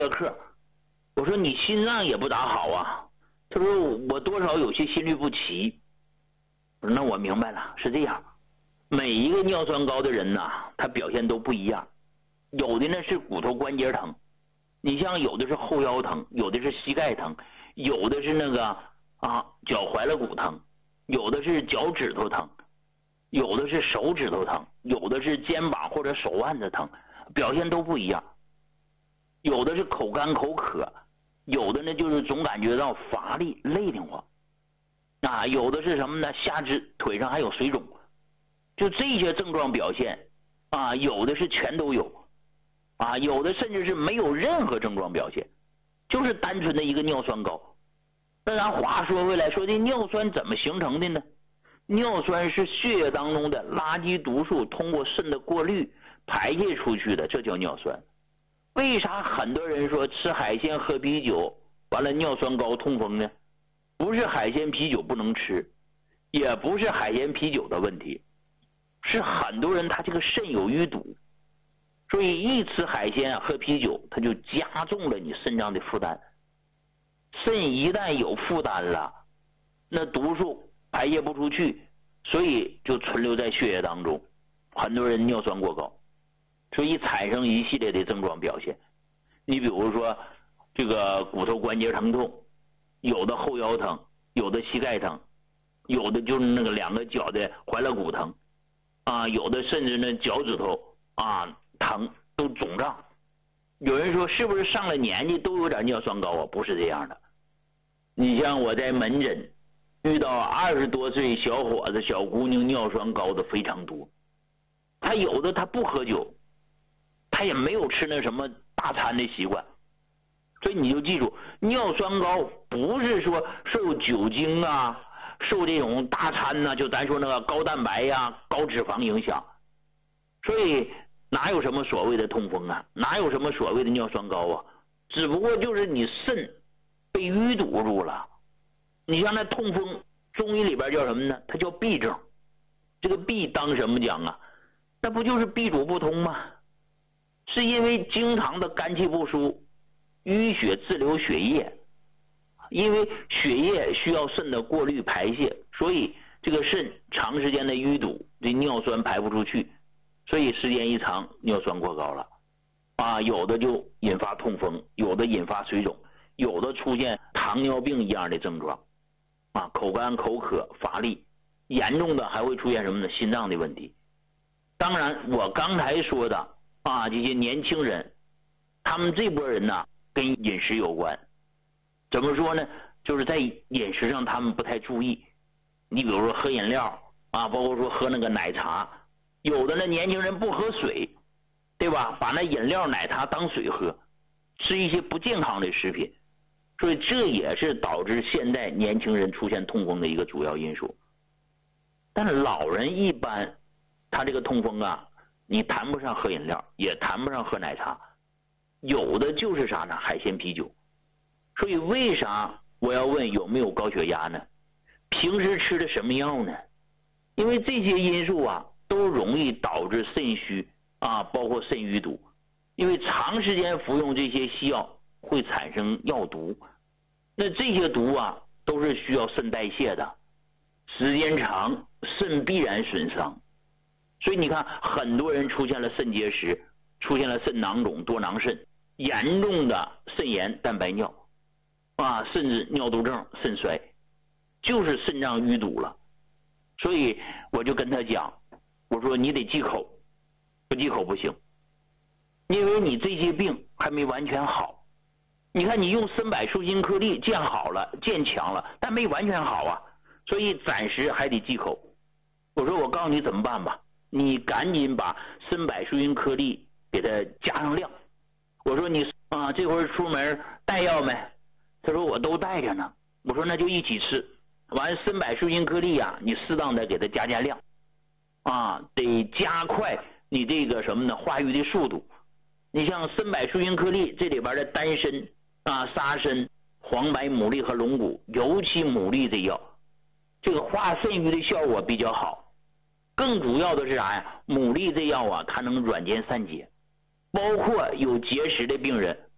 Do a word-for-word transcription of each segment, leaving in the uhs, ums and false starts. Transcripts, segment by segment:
课，我说你心脏也不咋好啊。他说我多少有些心律不齐。我说那我明白了，是这样，每一个尿酸高的人呐，他表现都不一样。有的呢是骨头关节疼，你像有的是后腰疼，有的是膝盖疼，有的是那个啊脚踝了骨疼，有的是脚趾头疼，有的是手指头疼，有的是肩膀或者手腕子疼，表现都不一样。有的是口干口渴，有的呢就是总感觉到乏力累得慌啊，有的是什么呢？下肢腿上还有水肿，就这些症状表现啊，有的是全都有啊，有的甚至是没有任何症状表现，就是单纯的一个尿酸高。那咱话说回来，说这尿酸怎么形成的呢？尿酸是血液当中的垃圾毒素通过肾的过滤排泄出去的，这叫尿酸。为啥很多人说吃海鲜喝啤酒完了尿酸高痛风呢？不是海鲜啤酒不能吃，也不是海鲜啤酒的问题，是很多人他这个肾有淤堵，所以一吃海鲜喝啤酒，它就加重了你肾脏的负担。肾一旦有负担了，那毒素排泄不出去，所以就存留在血液当中，很多人尿酸过高，所以产生一系列的症状表现。你比如说这个骨头关节疼痛，有的后腰疼，有的膝盖疼，有的就是那个两个脚的踝肋骨疼啊，有的甚至呢脚趾头啊疼都肿胀。有人说是不是上了年纪都有点尿酸高啊？不是这样的。你像我在门诊遇到二十多岁小伙子小姑娘尿酸高的非常多，他有的他不喝酒，他也没有吃那什么大餐的习惯，所以你就记住，尿酸高不是说受酒精啊受这种大餐呐、啊、就咱说那个高蛋白呀、啊、高脂肪影响，所以哪有什么所谓的痛风啊，哪有什么所谓的尿酸高啊，只不过就是你肾被淤堵住了。你像那痛风中医里边叫什么呢？它叫闭症。这个闭当什么讲啊？那不就是闭阻不通吗？是因为经常的肝气不舒，淤血滞留血液，因为血液需要肾的过滤排泄，所以这个肾长时间的淤堵，这尿酸排不出去，所以时间一长尿酸过高了啊，有的就引发痛风，有的引发水肿，有的出现糖尿病一样的症状啊，口干口渴乏力，严重的还会出现什么呢？心脏的问题。当然我刚才说的啊，这些年轻人他们这波人呢跟饮食有关。怎么说呢？就是在饮食上他们不太注意。你比如说喝饮料啊，包括说喝那个奶茶，有的呢年轻人不喝水，对吧？把那饮料奶茶当水喝，吃一些不健康的食品，所以这也是导致现在年轻人出现痛风的一个主要因素。但是老人一般他这个痛风啊，你谈不上喝饮料，也谈不上喝奶茶，有的就是啥呢？海鲜啤酒。所以为啥我要问有没有高血压呢？平时吃的什么药呢？因为这些因素啊都容易导致肾虚啊，包括肾淤堵。因为长时间服用这些西药会产生药毒，那这些毒啊都是需要肾代谢的，时间长肾必然损伤。所以你看很多人出现了肾结石，出现了肾囊肿、多囊肾，严重的肾炎、蛋白尿啊，甚至尿毒症、肾衰，就是肾脏淤堵了。所以我就跟他讲，我说你得忌口，不忌口不行，因为你这些病还没完全好。你看你用参柏树心颗粒见好了见强了，但没完全好啊，所以暂时还得忌口。我说我告诉你怎么办吧，你赶紧把参柏树心颗粒给它加上量。我说你啊这会儿出门带药没？他说我都带着呢。我说那就一起吃，完参柏树心颗粒啊你适当的给它加加量啊，得加快你这个什么呢化瘀的速度。你像参柏树心颗粒这里边的丹参啊、沙参、黄白牡蛎和龙骨，尤其牡蛎这药，这个化肾瘀的效果比较好。更主要的是啥呀？牡蛎这药啊它能软坚散结，包括有结石的病人，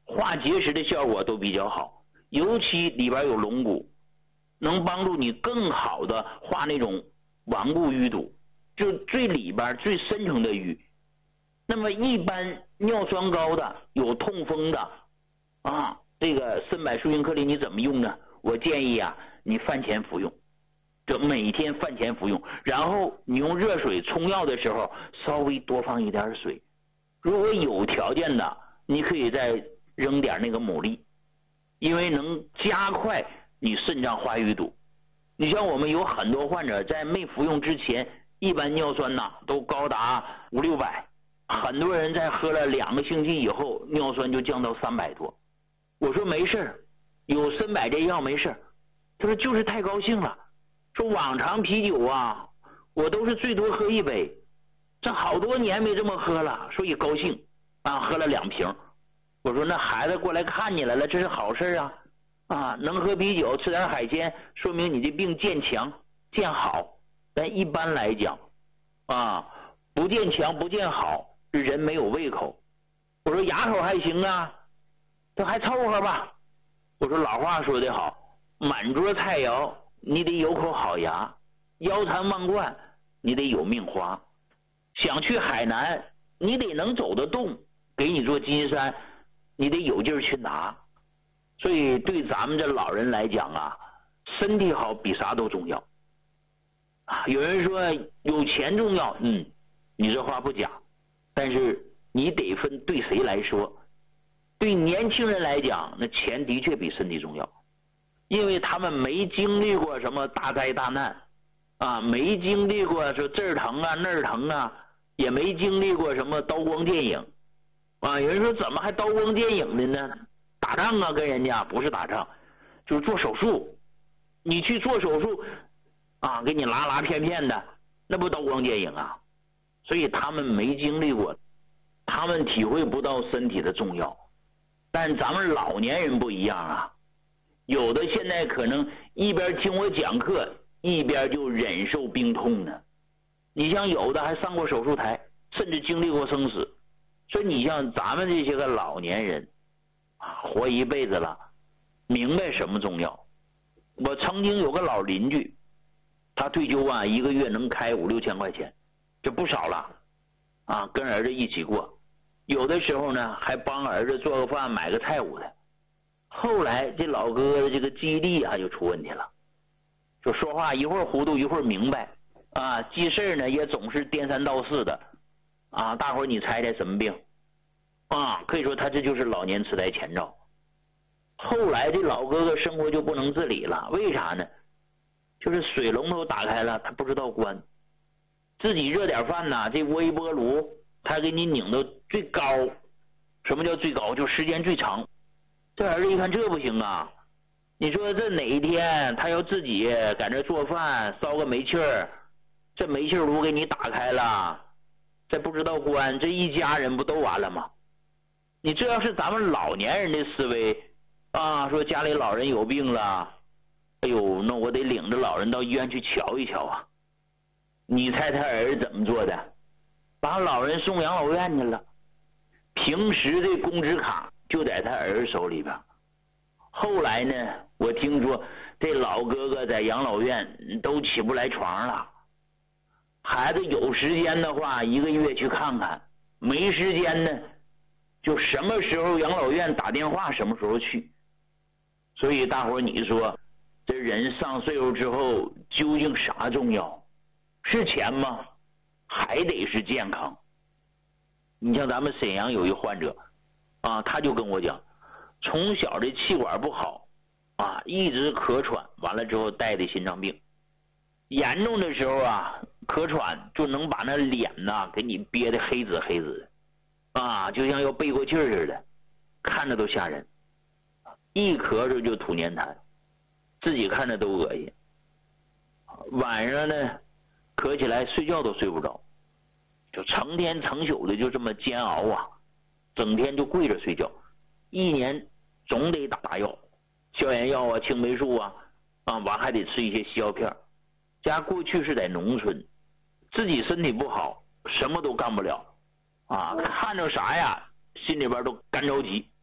化结石的效果都比较好，尤其里边有龙骨，能帮助你更好的化那种顽固淤堵，就最里边最深层的淤。那么一般尿酸高的有痛风的啊，这个参柏树形颗粒你怎么用呢？我建议啊，你饭前服用，就每天饭前服用，然后你用热水冲药的时候稍微多放一点水，如果有条件的你可以再扔点那个牡蛎，因为能加快你肾脏化淤堵。你像我们有很多患者在没服用之前，一般尿酸呐都高达五六百，很多人在喝了两个星期以后，尿酸就降到三百多。我说没事，有参柏这药没事。他说就是太高兴了，说往常啤酒啊，我都是最多喝一杯，这好多年没这么喝了，所以高兴啊，喝了两瓶。我说那孩子过来看你来了，这是好事啊，啊，能喝啤酒吃点海鲜，说明你这病渐强渐好。但一般来讲啊，不渐强不渐好，人没有胃口。我说牙口还行啊，这还凑合吧。我说老话说得好，满桌菜肴你得有口好牙，腰缠万贯你得有命花。想去海南你得能走得动，给你座金山你得有劲儿去拿。所以对咱们这老人来讲啊，身体好比啥都重要。有人说有钱重要，嗯，你这话不假，但是你得分对谁来说。对年轻人来讲，那钱的确比身体重要，因为他们没经历过什么大灾大难啊，没经历过说这儿疼啊那儿疼啊，也没经历过什么刀光剑影啊。有人说怎么还刀光剑影的呢？打仗啊，跟人家不是打仗，就是做手术。你去做手术啊，给你拉拉片片的，那不刀光剑影啊。所以他们没经历过，他们体会不到身体的重要。但咱们老年人不一样啊，有的现在可能一边听我讲课，一边就忍受病痛呢。你像有的还上过手术台，甚至经历过生死。所以你像咱们这些个老年人啊，活一辈子了，明白什么重要。我曾经有个老邻居，他退休啊，一个月能开五六千块钱，这不少了啊，跟儿子一起过。有的时候呢，还帮儿子做个饭、买个菜物的。后来这老哥哥的这个记忆力啊就出问题了，就说话一会儿糊涂一会儿明白啊，记事呢也总是颠三倒四的啊。大伙儿你猜猜什么病啊？可以说他这就是老年痴呆前兆。后来这老哥哥生活就不能自理了，为啥呢？就是水龙头打开了他不知道关，自己热点饭呐，这微波炉他给你拧到最高。什么叫最高？就时间最长。这儿子一看这不行啊，你说这哪一天他要自己在这做饭烧个煤气儿，这煤气炉给你打开了，这不知道关，这一家人不都完了吗？你这要是咱们老年人的思维啊，说家里老人有病了，哎呦，那我得领着老人到医院去瞧一瞧啊。你猜他儿子怎么做的？把老人送养老院去了，平时的工资卡就在他儿子手里边。后来呢，我听说这老哥哥在养老院都起不来床了。孩子有时间的话一个月去看看，没时间呢就什么时候养老院打电话什么时候去。所以大伙儿你说这人上岁数之后究竟啥重要？是钱吗？还得是健康。你像咱们沈阳有一患者啊，他就跟我讲，从小这气管不好啊，一直咳喘，完了之后带的心脏病，严重的时候啊，咳喘就能把那脸呐给你憋得黑紫黑紫的啊，就像要背过气儿似的，看着都吓人。一咳嗽就吐粘痰，自己看着都恶心。晚上呢咳起来睡觉都睡不着，就成天成宿的就这么煎熬啊，整天就跪着睡觉，一年总得打打药，消炎药啊、青霉素啊，啊，完还得吃一些西药片。家过去是在农村，自己身体不好，什么都干不了啊，看着啥呀，心里边都干着急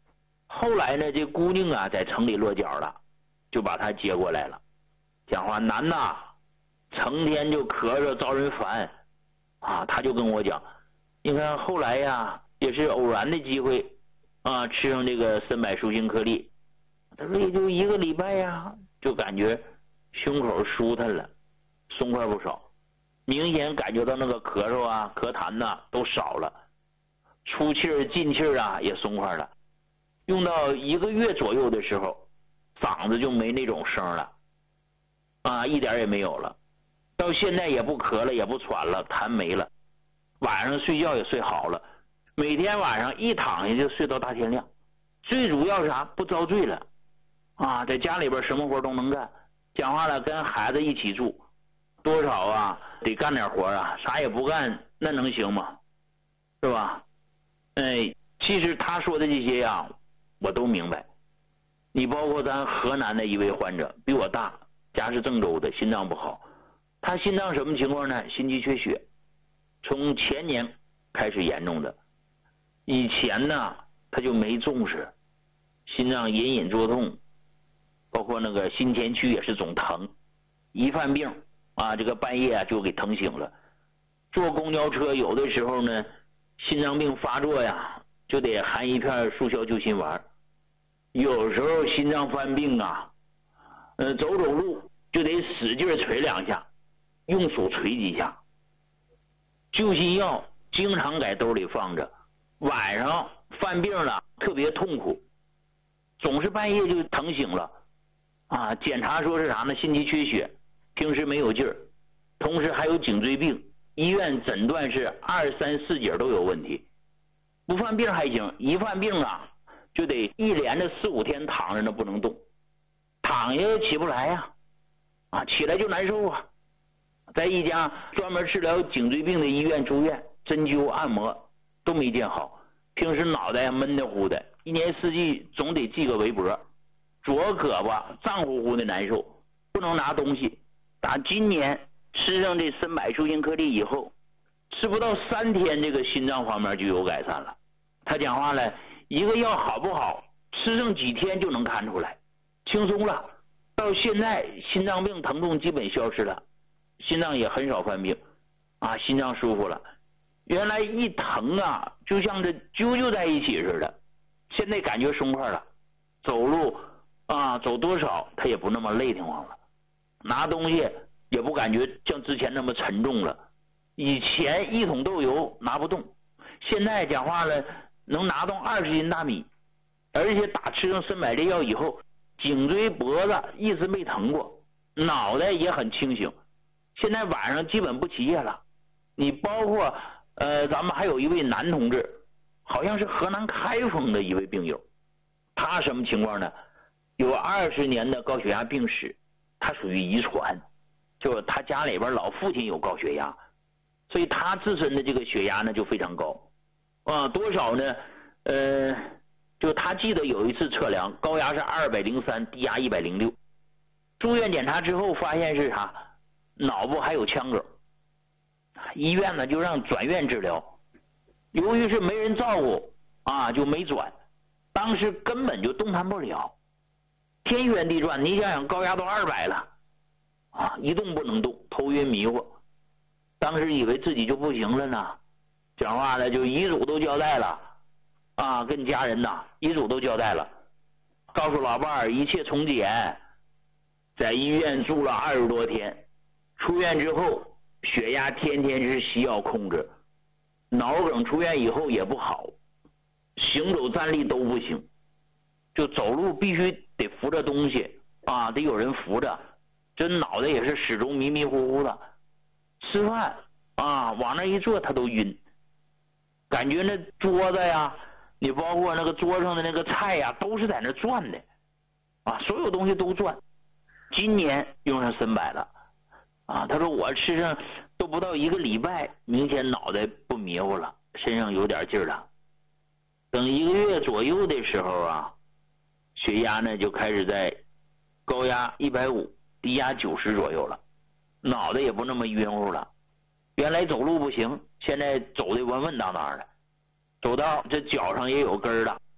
后来呢，这姑娘啊在城里落脚了，就把他接过来了。讲话难呐，成天就咳嗽招人烦啊。他就跟我讲，你看后来呀，也是偶然的机会啊，吃上这个参柏舒心颗粒。他说也就一个礼拜呀，就感觉胸口舒坦了，松快不少，明显感觉到那个咳嗽啊、咳痰呐都少了，出气儿进气儿啊也松快了。用到一个月左右的时候，嗓子就没那种声了啊，一点也没有了。到现在也不咳了，也不喘了，痰没了，晚上睡觉也睡好了，每天晚上一躺下就睡到大天亮。最主要是啥？不遭罪了啊，在家里边什么活都能干。讲话了，跟孩子一起住，多少啊得干点活啊，啥也不干那能行吗？是吧？哎，其实他说的这些呀，我都明白。你包括咱河南的一位患者，比我大，家是郑州的，心脏不好。他心脏什么情况呢？心肌缺血，从前年开始严重的。以前呢他就没重视，心脏隐隐作痛，包括那个心前区也是总疼，一犯病啊，这个半夜啊就给疼醒了。坐公交车有的时候呢，心脏病发作呀，就得含一片速效救心丸。有时候心脏犯病啊，呃，走走路就得使劲捶两下，用手捶几下。救心药经常在兜里放着，晚上犯病了特别痛苦，总是半夜就疼醒了啊。检查说是啥呢？心肌缺血，平时没有劲儿，同时还有颈椎病，医院诊断是二三四节都有问题。不犯病还行，一犯病啊就得一连着四五天躺着呢，不能动，躺下起不来呀、啊，啊起来就难受啊。在一家专门治疗颈椎病的医院住院，针灸按摩都没见好，平时脑袋闷得乎的，一年四季总得系个围脖，左胳膊胀乎乎的难受，不能拿东西。打今年吃上这参柏舒心颗粒以后，吃不到三天，这个心脏方面就有改善了。他讲话了，一个药好不好，吃上几天就能看出来，轻松了。到现在心脏病疼痛基本消失了，心脏也很少犯病啊，心脏舒服了。原来一疼啊，就像这揪揪在一起似的，现在感觉松快了，走路啊走多少他也不那么累挺慌了，拿东西也不感觉像之前那么沉重了。以前一桶豆油拿不动，现在讲话了能拿动二十斤大米，而且打吃上参柏这药以后，颈椎脖子一直没疼过，脑袋也很清醒，现在晚上基本不起夜了。你包括呃，咱们还有一位男同志，好像是河南开封的一位病友，他什么情况呢？有二十年的高血压病史，他属于遗传，就是他家里边老父亲有高血压，所以他自身的这个血压呢就非常高啊，多少呢？呃，就他记得有一次测量，高压是二百零三，低压一百零六。住院检查之后发现是啥？脑部还有腔梗，医院呢就让转院治疗。由于是没人照顾啊，就没转，当时根本就动弹不了，天旋地转。你想想，高压都二百了啊，一动不能动，头晕迷糊。当时以为自己就不行了呢，讲话了就遗嘱都交代了啊，跟家人呐遗嘱都交代了，告诉老伴儿一切从简。在医院住了二十多天，出院之后血压天天是西药控制，脑梗出院以后也不好，行走站立都不行，就走路必须得扶着东西啊，得有人扶着，这脑袋也是始终迷迷糊糊的。吃饭啊，往那一坐他都晕，感觉那桌子呀，你包括那个桌上的那个菜呀，都是在那转的啊，所有东西都转。今年用上参柏了啊，他说我吃上都不到一个礼拜，明显脑袋不迷糊了，身上有点劲儿了。等一个月左右的时候啊，血压呢就开始在高压一百五，低压九十左右了，脑袋也不那么晕乎了。原来走路不行，现在走的稳稳当当的，走到这脚上也有根儿了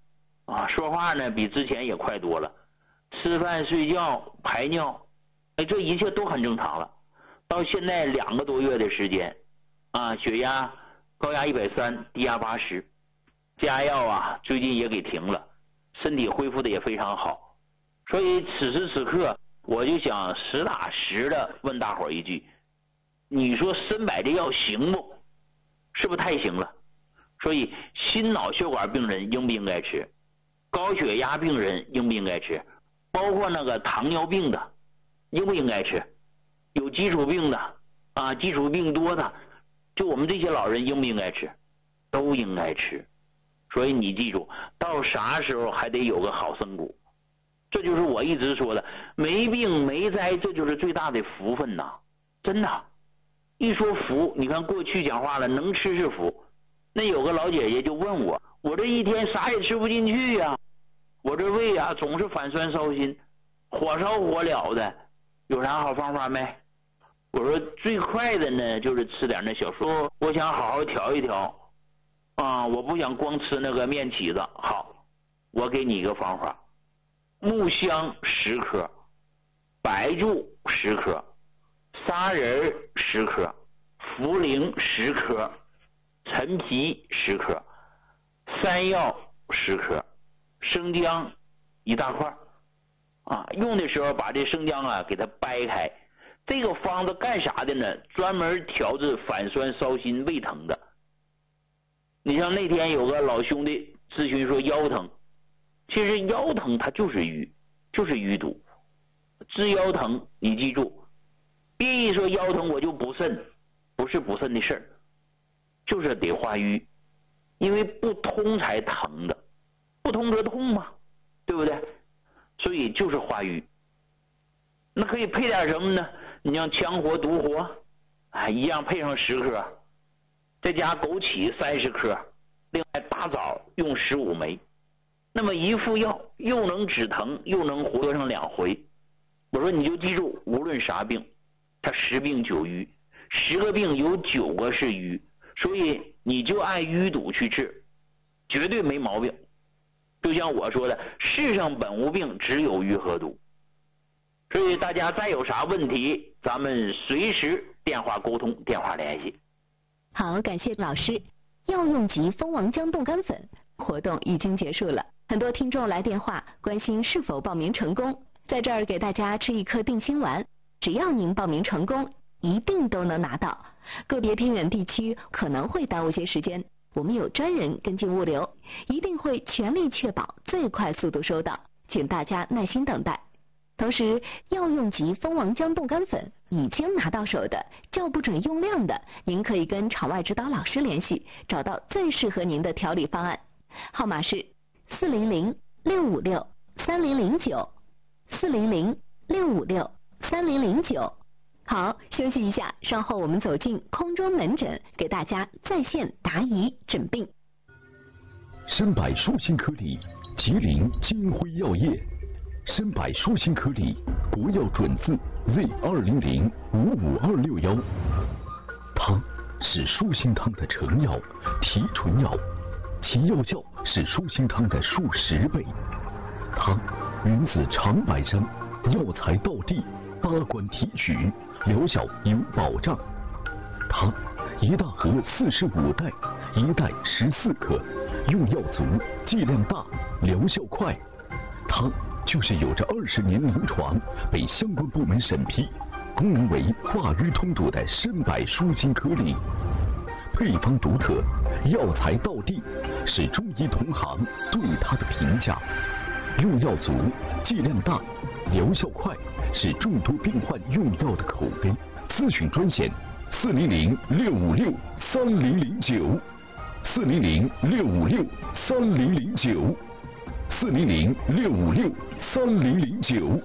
啊，说话呢比之前也快多了，吃饭睡觉排尿，哎，这一切都很正常了。到现在两个多月的时间啊，血压高压一百三，低压八十，加药啊最近也给停了，身体恢复的也非常好。所以此时此刻我就想实打实的问大伙一句，你说参柏这药行不？是不是太行了？所以心脑血管病人应不应该吃？高血压病人应不应该吃？包括那个糖尿病的应不应该吃？有基础病的啊，基础病多的，就我们这些老人应不应该吃？都应该吃。所以你记住，到啥时候还得有个好参骨，这就是我一直说的，没病没灾，这就是最大的福分呐！真的，一说福，你看过去讲话了，能吃是福。那有个老姐姐就问我，我这一天啥也吃不进去呀、啊，我这胃啊总是反酸烧心，火烧火燎的，有啥好方法没？我说最快的呢就是吃点那小蔬，我想好好调一调啊，我不想光吃那个面起子。好，我给你一个方法，木香十克，白术十克，砂仁十克，茯苓十克，陈皮十克，山药十克，生姜一大块啊。用的时候把这生姜啊给它掰开。这个方子干啥的呢？专门调治反酸烧心胃疼的。你像那天有个老兄弟咨询说腰疼，其实腰疼它就是瘀，就是淤堵。治腰疼你记住，别一说腰疼我就补肾，不是补肾的事儿，就是得化瘀，因为不通才疼的，不通则痛嘛，对不对？所以就是化瘀。那可以配点什么呢？你像羌活、独活，啊，一样配上十克，再加枸杞三十克，另外大枣用十五枚。那么一副药又能止疼，又能活上两回。我说你就记住，无论啥病，它十病九瘀，十个病有九个是瘀，所以你就按淤堵去治，绝对没毛病。就像我说的，世上本无病，只有淤和堵。所以大家再有啥问题，咱们随时电话沟通，电话联系。 好，感谢老师。药用级蜂王浆冻干粉活动已经结束了，很多听众来电话关心是否报名成功，在这儿给大家吃一颗定心丸，只要您报名成功，一定都能拿到。个别偏远地区可能会耽误些时间，我们有专人跟进物流，一定会全力确保最快速度收到，请大家耐心等待。同时，药用级蜂王浆冻干粉已经拿到手的，叫不准用量的，您可以跟场外指导老师联系，找到最适合您的调理方案。号码是四零零六五六三零零九，四零零六五六三零零九。好，休息一下，稍后我们走进空中门诊，给大家在线答疑诊病。 参柏舒心颗粒，吉林金辉药业。参柏舒心颗粒，国药准字 Z 二零零五五二六幺。它是舒心汤的成药、提纯药，其药效是舒心汤的数十倍。它源自长白山，药材道地，八关提取，疗效有保障。它一大盒四十五袋，一袋十四克，用药足，剂量大，疗效快。它就是有着二十年临床，被相关部门审批，功能为化瘀通堵的参柏舒心颗粒，配方独特，药材道地，是中医同行对它的评价。用药足，剂量大，疗效快，是众多病患用药的口碑。咨询专线：四零零六五六三零零九，四零零六五六三零零九。四零零六五六三零零九。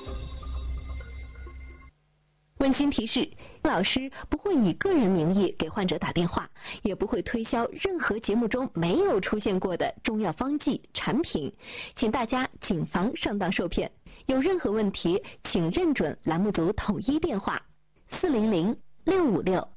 温馨提示：老师不会以个人名义给患者打电话，也不会推销任何节目中没有出现过的中药方剂产品，请大家谨防上当受骗。有任何问题，请认准栏目组统一电话：四零零六五六